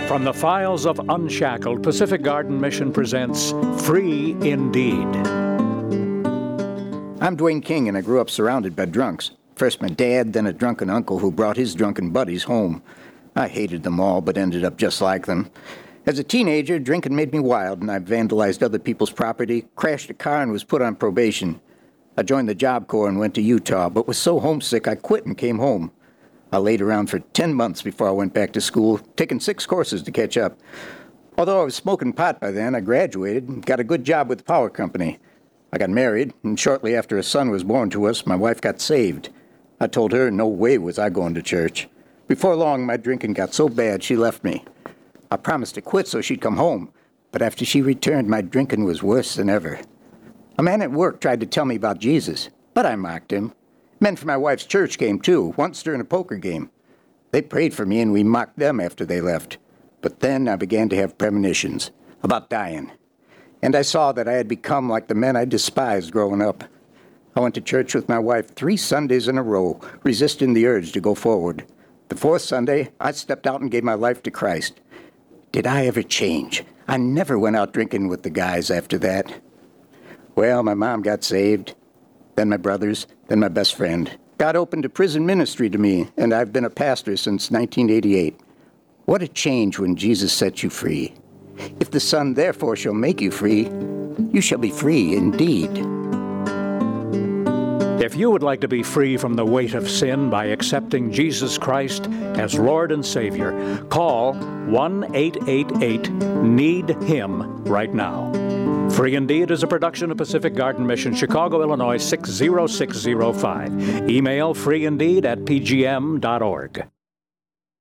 From the files of Unshackled, Pacific Garden Mission presents Free Indeed. I'm Dwayne King, and I grew up surrounded by drunks. First my dad, then a drunken uncle who brought his drunken buddies home. I hated them all, but ended up just like them. As a teenager, drinking made me wild, and I vandalized other people's property, crashed a car, and was put on probation. I joined the Job Corps and went to Utah, but was so homesick I quit and came home. I laid around for 10 months before I went back to school, taking 6 courses to catch up. Although I was smoking pot by then, I graduated and got a good job with the power company. I got married, and shortly after a son was born to us, my wife got saved. I told her no way was I going to church. Before long, my drinking got so bad she left me. I promised to quit so she'd come home, but after she returned, my drinking was worse than ever. A man at work tried to tell me about Jesus, but I mocked him. Men from my wife's church came too, once during a poker game. They prayed for me and we mocked them after they left. But then I began to have premonitions about dying. And I saw that I had become like the men I despised growing up. I went to church with my wife 3 Sundays in a row, resisting the urge to go forward. The 4th Sunday, I stepped out and gave my life to Christ. Did I ever change? I never went out drinking with the guys after that. Well, my mom got saved. Then my brothers, then my best friend. God opened a prison ministry to me, and I've been a pastor since 1988. What a change when Jesus set you free. If the Son therefore shall make you free, you shall be free indeed. If you would like to be free from the weight of sin by accepting Jesus Christ as Lord and Savior, call 1-888-NEED-HIM right now. Free Indeed is a production of Pacific Garden Mission, Chicago, Illinois 60605. Email freeindeed@pgm.org.